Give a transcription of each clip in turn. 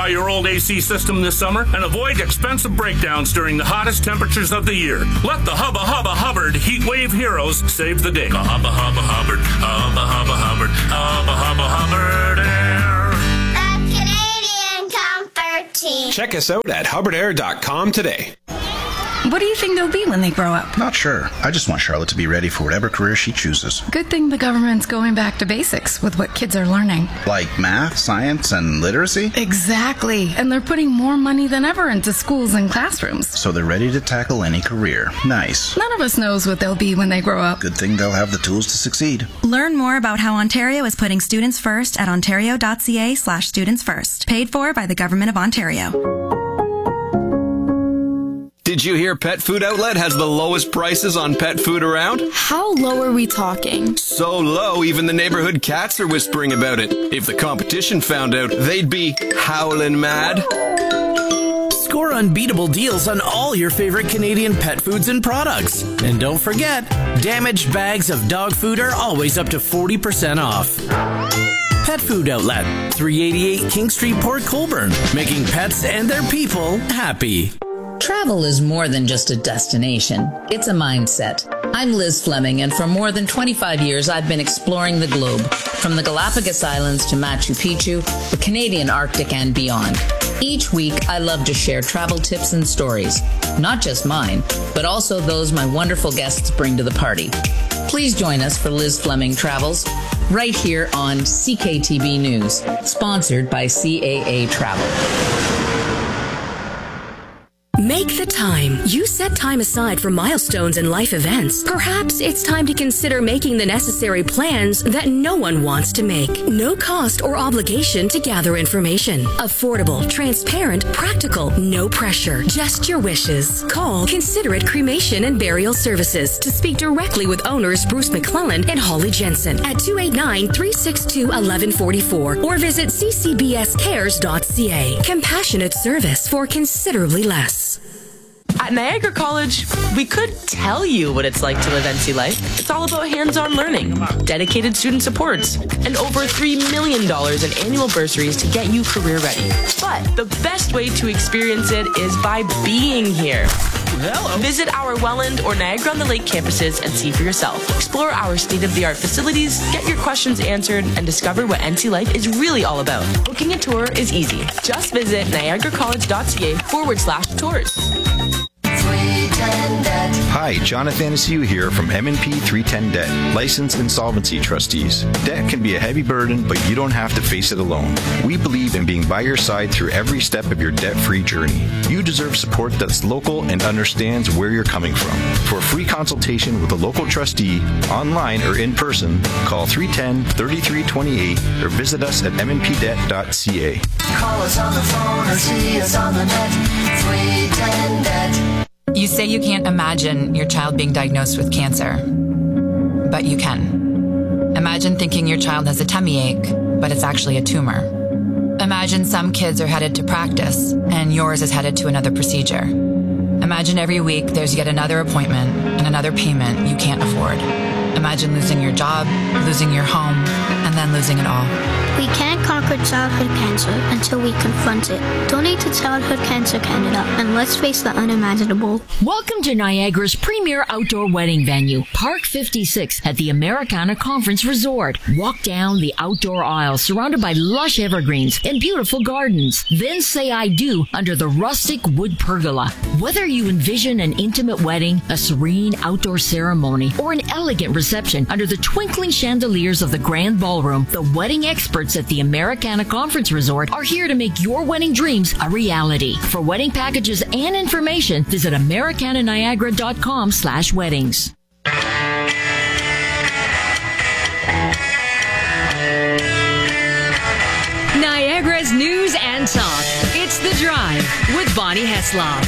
Try your old AC system this summer and avoid expensive breakdowns during the hottest temperatures of the year. Let the Hubba Hubba Hubbard Heat Wave Heroes save the day. Hubba Hubba Hubbard, Hubba Hubba Hubbard, Hubba Hubba Hubbard Air. The Canadian Comfort Team. Check us out at hubbardair.com today. What do you think they'll be when they grow up? Not sure. I just want Charlotte to be ready for whatever career she chooses. Good thing the government's going back to basics with what kids are learning. Like math, science, and literacy? Exactly. And they're putting more money than ever into schools and classrooms. So they're ready to tackle any career. Nice. None of us knows what they'll be when they grow up. Good thing they'll have the tools to succeed. Learn more about how Ontario is putting students first at ontario.ca/students first. Paid for by the Government of Ontario. Did you hear Pet Food Outlet has the lowest prices on pet food around? How low are we talking? So low, even the neighborhood cats are whispering about it. If the competition found out, they'd be howling mad. Score unbeatable deals on all your favorite Canadian pet foods and products. And don't forget, damaged bags of dog food are always up to 40% off. Pet Food Outlet, 388 King Street, Port Colborne, making pets and their people happy. Travel is more than just a destination. It's a mindset. I'm Liz Fleming, and for more than 25 years, I've been exploring the globe, from the Galapagos Islands to Machu Picchu, the Canadian Arctic, and beyond. Each week, I love to share travel tips and stories, not just mine, but also those my wonderful guests bring to the party. Please join us for Liz Fleming Travels, right here on CKTB News, sponsored by CAA Travel. Make the time. You set time aside for milestones and life events. Perhaps it's time to consider making the necessary plans that no one wants to make. No cost or obligation to gather information. Affordable, transparent, practical, no pressure. Just your wishes. Call Considerate Cremation and Burial Services to speak directly with owners Bruce McClellan and Holly Jensen at 289-362-1144 or visit ccbscares.ca. Compassionate service for considerably less. At Niagara College, we could tell you what it's like to live NC life. It's all about hands-on learning, dedicated student supports, and over $3 million in annual bursaries to get you career ready. But the best way to experience it is by being here. Hello. Visit our Welland or Niagara-on-the-Lake campuses and see for yourself. Explore our state-of-the-art facilities, get your questions answered, and discover what NC life is really all about. Booking a tour is easy. Just visit niagaracollege.ca/tours. Hi, Jonathan Asiu here from M&P 310 Debt, licensed insolvency trustees. Debt can be a heavy burden, but you don't have to face it alone. We believe in being by your side through every step of your debt-free journey. You deserve support that's local and understands where you're coming from. For a free consultation with a local trustee, online or in person, call 310-3328 or visit us at mnpdebt.ca. Call us on the phone or see us on the net. 310 Debt. You say you can't imagine your child being diagnosed with cancer, but you can. Imagine thinking your child has a tummy ache, but it's actually a tumor. Imagine some kids are headed to practice, and yours is headed to another procedure. Imagine every week there's yet another appointment and another payment you can't afford. Imagine losing your job, losing your home, and then losing it all. We can't conquer childhood cancer until we confront it. Donate to Childhood Cancer Canada and let's face the unimaginable. Welcome to Niagara's premier outdoor wedding venue, Park 56 at the Americana Conference Resort. Walk down the outdoor aisle surrounded by lush evergreens and beautiful gardens. Then say I do under the rustic wood pergola. Whether you envision an intimate wedding, a serene outdoor ceremony, or an elegant reception under the twinkling chandeliers of the Grand Ballroom, the wedding experts at the Americana Conference Resort are here to make your wedding dreams a reality. For wedding packages and information, visit americananiagara.com/weddings. Niagara's news and talk. It's The Drive with Bonnie Heslov.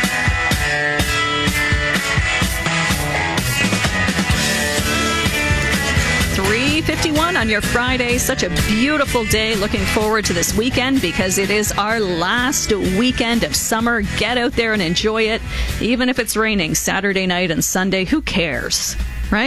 3:51 on your Friday. Such a beautiful day. Looking forward to this weekend because it is our last weekend of summer. Get out there and enjoy it. Even if it's raining Saturday night and Sunday, who cares? Right?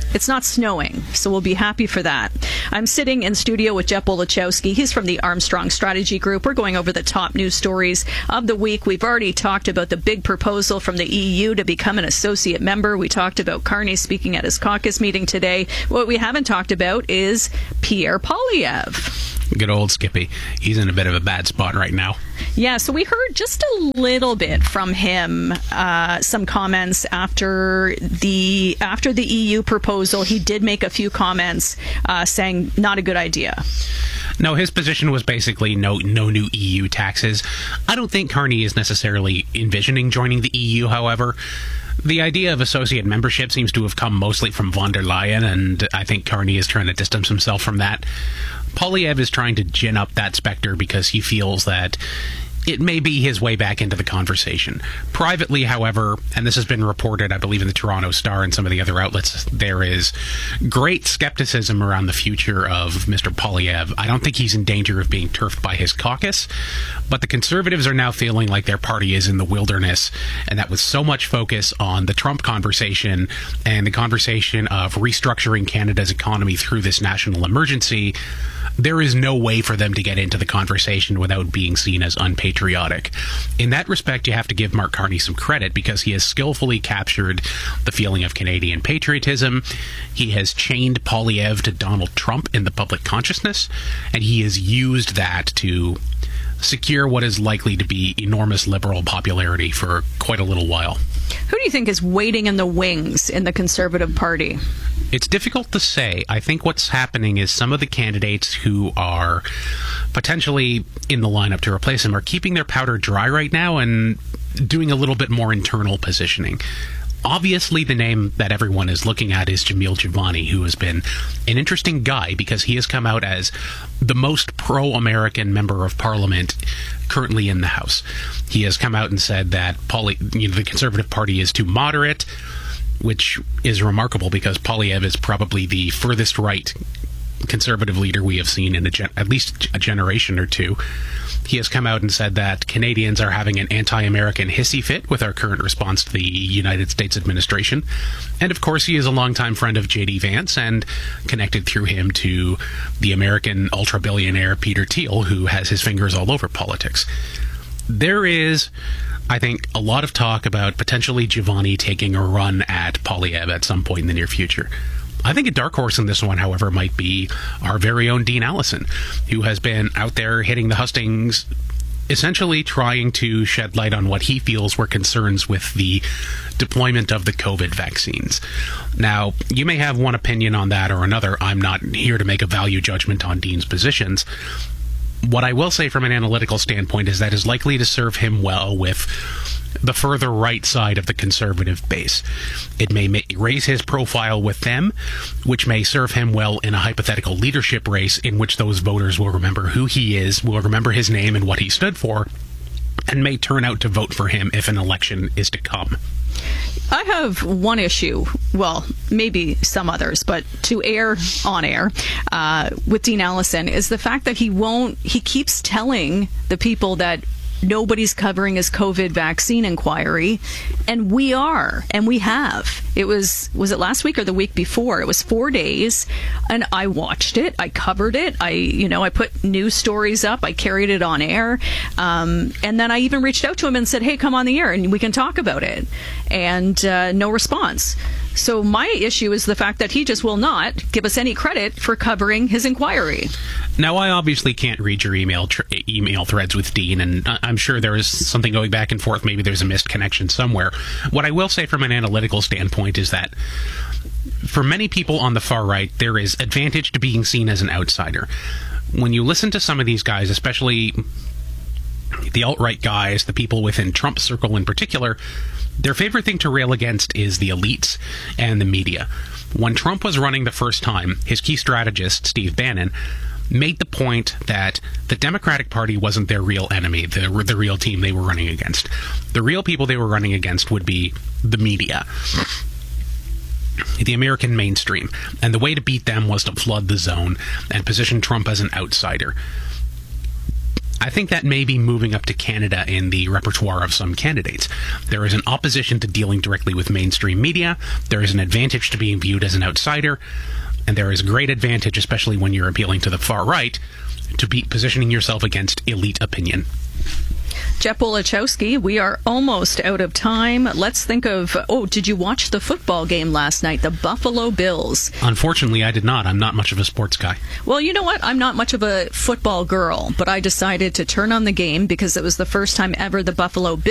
It's not snowing, so we'll be happy for that. I'm sitting in studio with Jeff Bolachowski. He's from the Armstrong Strategy Group. We're going over the top news stories of the week. We've already talked about the big proposal from the EU to become an associate member. We talked about Carney speaking at his caucus meeting today. What we haven't talked about is Pierre Poilievre. Good old Skippy. He's in a bit of a bad spot right now. Yeah, so we heard just a little bit from him, some comments after the EU proposal. He did make a few comments saying not a good idea. No, his position was basically no new EU taxes. I don't think Carney is necessarily envisioning joining the EU, however. The idea of associate membership seems to have come mostly from von der Leyen, and I think Carney is trying to distance himself from that. Poilievre is trying to gin up that specter because he feels that it may be his way back into the conversation. Privately, however, and this has been reported, I believe, in the Toronto Star and some of the other outlets, there is great skepticism around the future of Mr. Poilievre. I don't think he's in danger of being turfed by his caucus, but the Conservatives are now feeling like their party is in the wilderness, and that with so much focus on the Trump conversation and the conversation of restructuring Canada's economy through this national emergency, there is no way for them to get into the conversation without being seen as unpatriotic. In that respect, you have to give Mark Carney some credit because he has skillfully captured the feeling of Canadian patriotism. He has chained Poilievre to Donald Trump in the public consciousness, and he has used that to secure what is likely to be enormous liberal popularity for quite a little while. Who do you think is waiting in the wings in the Conservative Party? It's difficult to say. I think what's happening is some of the candidates who are potentially in the lineup to replace him are keeping their powder dry right now and doing a little bit more internal positioning. Obviously, the name that everyone is looking at is Jamil Jivani, who has been an interesting guy because he has come out as the most pro-American member of Parliament currently in the House. He has come out and said that the Conservative Party is too moderate, which is remarkable because Poilievre is probably the furthest right Conservative leader we have seen in at least a generation or two. He has come out and said that Canadians are having an anti-American hissy fit with our current response to the United States administration. And of course, he is a longtime friend of J.D. Vance and connected through him to the American ultra-billionaire Peter Thiel, who has his fingers all over politics. There is, I think, a lot of talk about potentially Jivani taking a run at Poilievre at some point in the near future. I think a dark horse in this one, however, might be our very own Dean Allison, who has been out there hitting the hustings, essentially trying to shed light on what he feels were concerns with the deployment of the COVID vaccines. Now, you may have one opinion on that or another. I'm not here to make a value judgment on Dean's positions. What I will say from an analytical standpoint is that is likely to serve him well with the further right side of the Conservative base. It may raise his profile with them, which may serve him well in a hypothetical leadership race in which those voters will remember who he is, will remember his name and what he stood for, and may turn out to vote for him if an election is to come. I have one issue, well, maybe some others, but to air on air with Dean Allison is the fact that he keeps telling the people that nobody's covering his COVID vaccine inquiry, and we are, and we have. It was it last week or the week before? It was 4 days, and I watched it, I covered it, I put news stories up, I carried it on air, and then I even reached out to him and said, hey, come on the air and we can talk about it, and no response. So my issue is the fact that he just will not give us any credit for covering his inquiry. Now, I obviously can't read your email threads with Dean, and I'm sure there is something going back and forth. Maybe there's a missed connection somewhere. What I will say from an analytical standpoint is that for many people on the far right, there is advantage to being seen as an outsider. When you listen to some of these guys, especially the alt-right guys, the people within Trump's circle in particular, their favorite thing to rail against is the elites and the media. When Trump was running the first time, his key strategist, Steve Bannon, made the point that the Democratic Party wasn't their real enemy, the real team they were running against. The real people they were running against would be the media, the American mainstream, and the way to beat them was to flood the zone and position Trump as an outsider. I think that may be moving up to Canada in the repertoire of some candidates. There is an opposition to dealing directly with mainstream media. There is an advantage to being viewed as an outsider. And there is a great advantage, especially when you're appealing to the far right, to be positioning yourself against elite opinion. Jeff Wolichowski, we are almost out of time. Let's think of, did you watch the football game last night, the Buffalo Bills? Unfortunately, I did not. I'm not much of a sports guy. Well, you know what? I'm not much of a football girl, but I decided to turn on the game because it was the first time ever the Buffalo Bills